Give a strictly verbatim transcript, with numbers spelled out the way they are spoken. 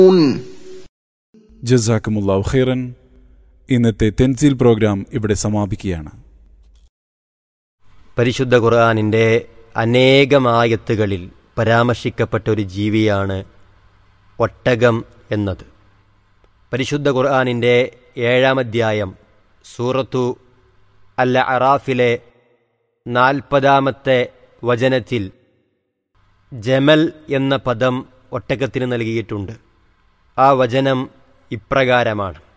ജസാക്കുമുല്ലാഹു ഖൈറൻ. ഇന്നത്തെ തെൻസീൽ പ്രോഗ്രാം ഇവിടെ സമാപിക്കുകയാണ്. പരിശുദ്ധ ഖുർആനിൻ്റെ അനേകമായത്തുകളിൽ പരാമർശിക്കപ്പെട്ട ഒരു ജീവിയാണ് ഒട്ടകം എന്നത്. പരിശുദ്ധ ഖുർആനിൻ്റെ ഏഴാം അധ്യായം സൂറത്തു അൽ അറാഫിലെ നാൽപ്പതാമത്തെ വചനത്തിൽ ജമൽ എന്ന പദം ഒട്ടകത്തിന് നൽകിയിട്ടുണ്ട്. ആ വചനം ഇപ്രകാരമാണ്: